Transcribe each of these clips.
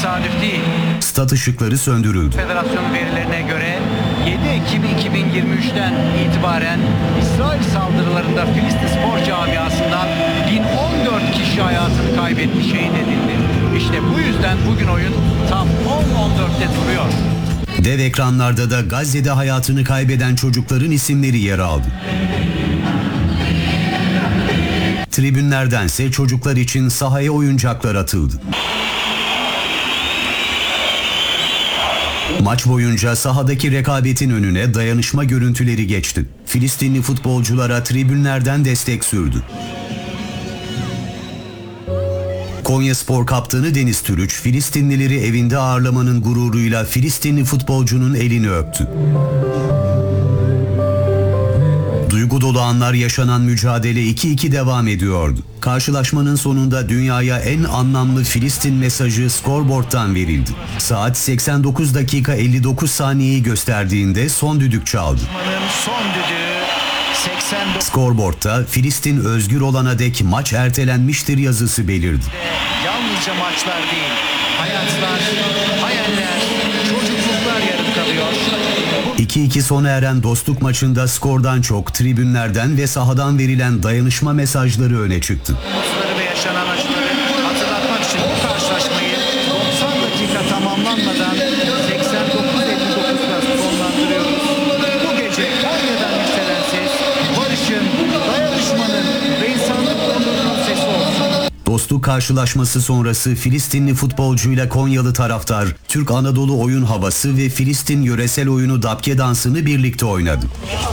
tesadüf değil. Stat ışıkları söndürüldü. Federasyonun verilerine göre 7 Ekim 2023'ten itibaren İsrail saldırılarında Filistin spor camiasından 1014 kişi hayatını kaybetti, şehit edildi. İşte bu yüzden bugün oyun tam 10.14'te duruyor. Dev ekranlarda da Gazze'de hayatını kaybeden çocukların isimleri yer aldı. Tribünlerdense çocuklar için sahaya oyuncaklar atıldı. Maç boyunca sahadaki rekabetin önüne dayanışma görüntüleri geçti. Filistinli futbolculara tribünlerden destek sürdü. Konyaspor kaptanı Deniz Türüç, Filistinlileri evinde ağırlamanın gururuyla Filistinli futbolcunun elini öptü. Duygu dolu anlar yaşanan mücadele 2-2 devam ediyordu. Karşılaşmanın sonunda dünyaya en anlamlı Filistin mesajı skorboardtan verildi. Saat 89 dakika 59 saniyeyi gösterdiğinde son düdük çaldı. Son düdüğü 89. Skorboardta Filistin özgür olana dek maç ertelenmiştir yazısı belirdi. Yalnızca maçlar değil, hayatlar, hayaller, çocukluklar yarım kalıyor. 2-2 sona eren dostluk maçında skordan çok tribünlerden ve sahadan verilen dayanışma mesajları öne çıktı. Umutları ve yaşanan acıları hatırlatmak için bu karşılaşmayı 90 dakika tamamlanmadan 89-59'da sonlandırıyoruz. Bu gece Konya'dan yükselen ses, barışın, dayanışmanın ve insanlık onurunun sesi olsun. Dostluk karşılaşması sonrası Filistinli futbolcuyla Konyalı taraftar, Türk Anadolu oyun havası ve Filistin yöresel oyunu Dabke dansını birlikte oynadı.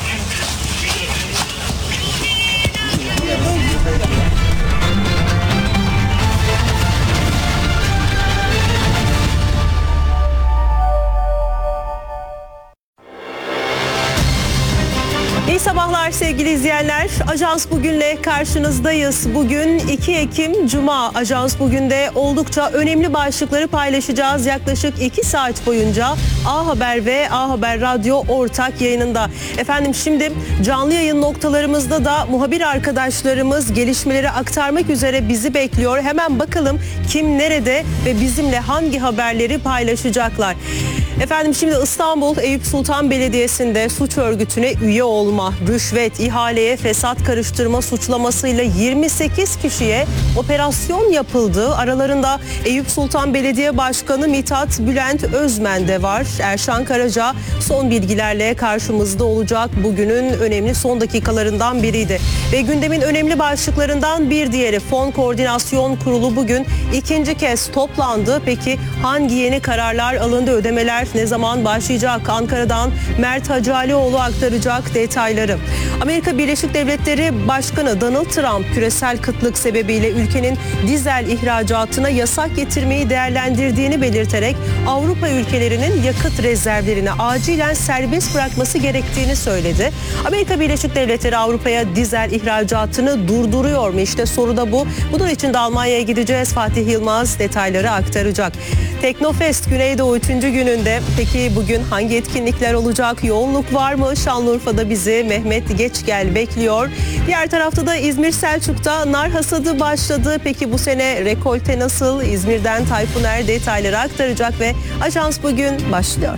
İyi sabahlar sevgili izleyenler. Ajans Bugün'le karşınızdayız. Bugün 2 Ekim Cuma. Ajans Bugün'de oldukça önemli başlıkları paylaşacağız. Yaklaşık 2 saat boyunca A Haber ve A Haber Radyo ortak yayınında. Efendim şimdi canlı yayın noktalarımızda da muhabir arkadaşlarımız gelişmeleri aktarmak üzere bizi bekliyor. Hemen bakalım kim nerede ve bizimle hangi haberleri paylaşacaklar. Efendim şimdi İstanbul Eyüp Sultan Belediyesi'nde suç örgütüne üye olma, rüşvet, ihaleye fesat karıştırma suçlamasıyla 28 kişiye operasyon yapıldı. Aralarında Eyüp Sultan Belediye Başkanı Mithat Bülent Özmen de var. Erşan Karaca son bilgilerle karşımızda olacak. Bugünün önemli son dakikalarından biriydi. Ve gündemin önemli başlıklarından bir diğeri Fon Koordinasyon Kurulu bugün ikinci kez toplandı. Peki hangi yeni kararlar alındı, ödemeler ne zaman başlayacak? Ankara'dan Mert Hacalioğlu aktaracak detayları. Amerika Birleşik Devletleri Başkanı Donald Trump küresel kıtlık sebebiyle ülkenin dizel ihracatına yasak getirmeyi değerlendirdiğini belirterek Avrupa ülkelerinin yakıt rezervlerini acilen serbest bırakması gerektiğini söyledi. Amerika Birleşik Devletleri Avrupa'ya dizel ihracatını durduruyor mu? İşte soru da bu. Bunun için de Almanya'ya gideceğiz. Fatih Yılmaz detayları aktaracak. Teknofest Güneydoğu 3. gününde peki bugün hangi etkinlikler olacak? Yoğunluk var mı? Şanlıurfa'da bizi Mehmet Geçgel bekliyor. Diğer tarafta da İzmir Selçuk'ta nar hasadı başladı. Peki bu sene rekolte nasıl? İzmir'den Tayfun Er detayları aktaracak ve Ajans Bugün başlıyor.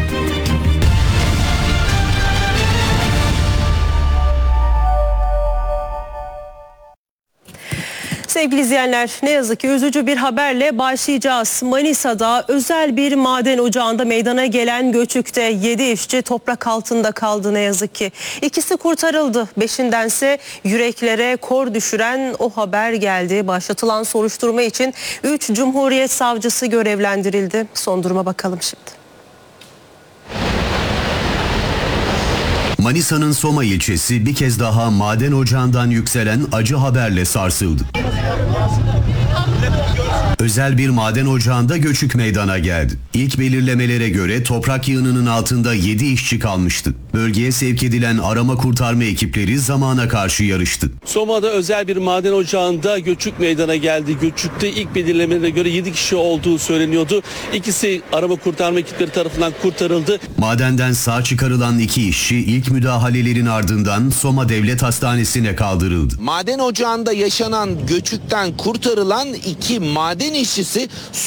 Sevgili izleyenler, ne yazık ki üzücü bir haberle başlayacağız. Manisa'da özel bir maden ocağında meydana gelen göçükte 7 işçi toprak altında kaldı ne yazık ki. İkisi kurtarıldı. 5'indense yüreklere kor düşüren o haber geldi. Başlatılan soruşturma için 3 Cumhuriyet Savcısı görevlendirildi. Son duruma bakalım şimdi. Manisa'nın Soma ilçesi bir kez daha maden ocağından yükselen acı haberle sarsıldı. Özel bir maden ocağında göçük meydana geldi. İlk belirlemelere göre toprak yığınının altında 7 işçi kalmıştı. Bölgeye sevk edilen arama kurtarma ekipleri zamana karşı yarıştı. Soma'da özel bir maden ocağında göçük meydana geldi. Göçükte ilk belirlemelere göre 7 kişi olduğu söyleniyordu. İkisi arama kurtarma ekipleri tarafından kurtarıldı. Madenden sağ çıkarılan 2 işçi ilk müdahalelerin ardından Soma Devlet Hastanesi'ne kaldırıldı. Maden ocağında yaşanan göçükten kurtarılan 2 maden işçisi